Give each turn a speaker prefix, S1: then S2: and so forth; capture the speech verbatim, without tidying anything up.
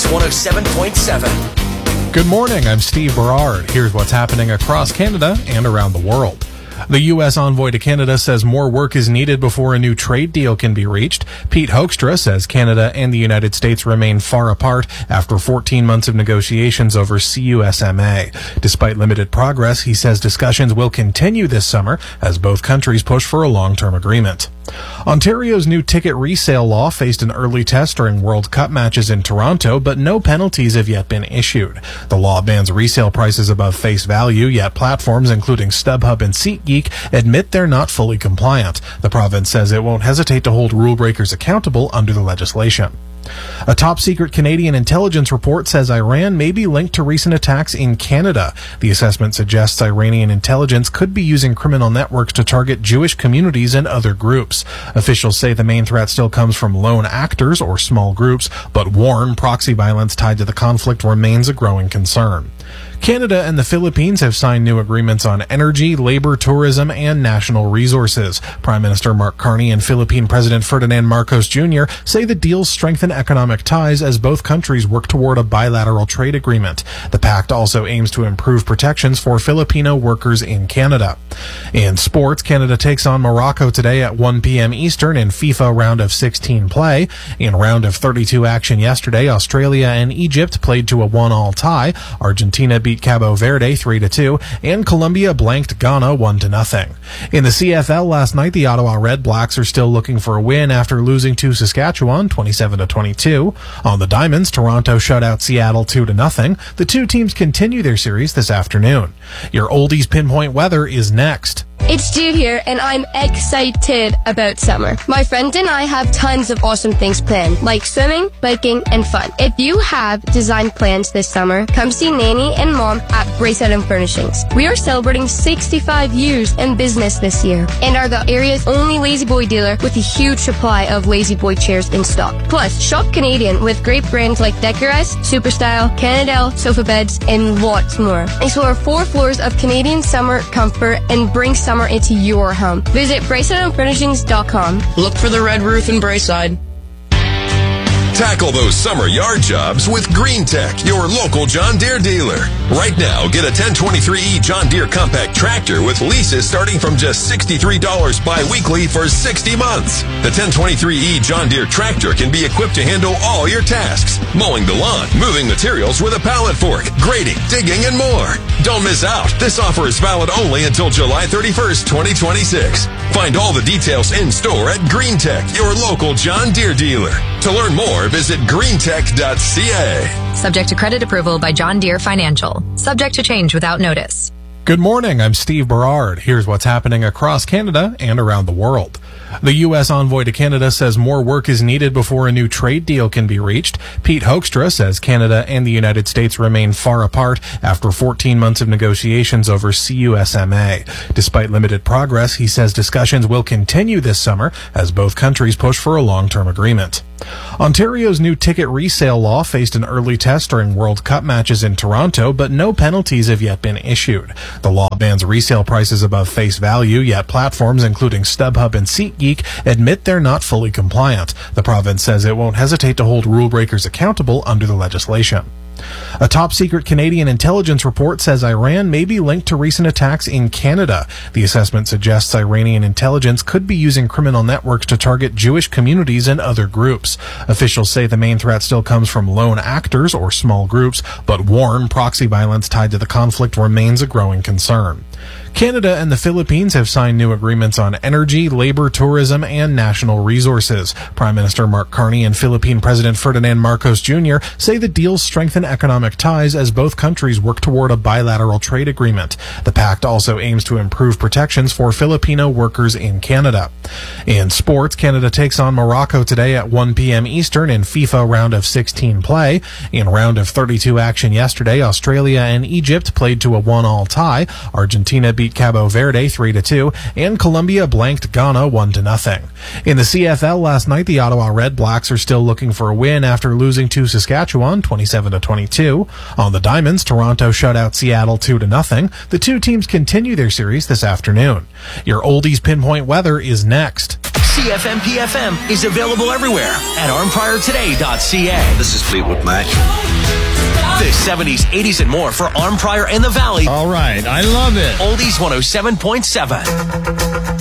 S1: one oh seven point seven.
S2: Good morning, I'm Steve Berard. Here's what's happening across Canada and around the world. The U S envoy to Canada says more work is needed before a new trade deal can be reached. Pete Hoekstra says Canada and the United States remain far apart after fourteen months of negotiations over C U S M A. Despite limited progress, he says discussions will continue this summer as both countries push for a long-term agreement. Ontario's new ticket resale law faced an early test during World Cup matches in Toronto, but no penalties have yet been issued. The law bans resale prices above face value, yet platforms including StubHub and SeatGeek admit they're not fully compliant. The province says it won't hesitate to hold rule breakers accountable under the legislation. A top-secret Canadian intelligence report says Iran may be linked to recent attacks in Canada. The assessment suggests Iranian intelligence could be using criminal networks to target Jewish communities and other groups. Officials say the main threat still comes from lone actors or small groups, but warn proxy violence tied to the conflict remains a growing concern. Canada and the Philippines have signed new agreements on energy, labor, tourism, and national resources. Prime Minister Mark Carney and Philippine President Ferdinand Marcos Junior say the deals strengthen economic ties as both countries work toward a bilateral trade agreement. The pact also aims to improve protections for Filipino workers in Canada. In sports, Canada takes on Morocco today at one p.m. Eastern in FIFA round of sixteen play. In round of thirty-two action yesterday, Australia and Egypt played to a one-all tie. Argentina beat Cabo Verde three to two, and Colombia blanked Ghana one to nothing. In the C F L last night, the Ottawa Red Blacks are still looking for a win after losing to Saskatchewan twenty-seven to twenty-two. On the Diamonds, Toronto shut out Seattle two to nothing. The two teams continue their series this afternoon. Your Oldies Pinpoint weather is next.
S3: It's Jude here, and I'm excited about summer. My friend and I have tons of awesome things planned, like swimming, biking, and fun. If you have design plans this summer, come see Nanny and Mom at Bracelet and Furnishings. We are celebrating sixty-five years in business this year, and are the area's only Lazy Boy dealer with a huge supply of Lazy Boy chairs in stock. Plus, shop Canadian with great brands like Decorize, Superstyle, Canadel, sofa beds, and lots more. Explore four floors of Canadian summer comfort and bring summer into your home. Visit bracelet and furnishings dot com.
S4: Look for the red roof in Braeside.
S5: Tackle those summer yard jobs with Green Tech, your local John Deere dealer. Right now, get a ten twenty-three E John Deere compact tractor with leases starting from just sixty-three dollars bi-weekly for sixty months. The ten twenty-three E John Deere tractor can be equipped to handle all your tasks. Mowing the lawn, moving materials with a pallet fork, grading, digging, and more. Don't miss out. This offer is valid only until July thirty-first, twenty twenty-six. Find all the details in store at Green Tech, your local John Deere dealer. To learn more, visit green tech dot c a.
S6: Subject to credit approval by John Deere Financial. Subject to change without notice.
S2: Good morning, I'm Steve Berard. Here's what's happening across Canada and around the world. The U S envoy to Canada says more work is needed before a new trade deal can be reached. Pete Hoekstra says Canada and the United States remain far apart after fourteen months of negotiations over C U S M A. Despite limited progress, he says discussions will continue this summer as both countries push for a long-term agreement. Ontario's new ticket resale law faced an early test during World Cup matches in Toronto, but no penalties have yet been issued. The law bans resale prices above face value, yet platforms including StubHub and SeatGeek admit they're not fully compliant. The province says it won't hesitate to hold rule breakers accountable under the legislation. A top-secret Canadian intelligence report says Iran may be linked to recent attacks in Canada. The assessment suggests Iranian intelligence could be using criminal networks to target Jewish communities and other groups. Officials say the main threat still comes from lone actors or small groups, but warn proxy violence tied to the conflict remains a growing concern. Canada and the Philippines have signed new agreements on energy, labor, tourism, and national resources. Prime Minister Mark Carney and Philippine President Ferdinand Marcos Junior say the deals strengthen economic ties as both countries work toward a bilateral trade agreement. The pact also aims to improve protections for Filipino workers in Canada. In sports, Canada takes on Morocco today at one p.m. Eastern in FIFA round of sixteen play. In round of thirty-two action yesterday, Australia and Egypt played to a one-all tie. Argentina beat Cabo Verde three to two, and Colombia blanked Ghana one to nothing. In the C F L last night, the Ottawa Red Blacks are still looking for a win after losing to Saskatchewan twenty-seven to twenty-two. On the Diamonds, Toronto shut out Seattle two to nothing. The two teams continue their series this afternoon. Your Oldies Pinpoint weather is next.
S1: C F M P F M is available everywhere at arm prior today dot c a.
S7: This is Fleetwood Mac.
S1: The seventies, eighties, and more for Arm Prior and the Valley.
S8: All right, I love it.
S1: Oldies one oh seven point seven.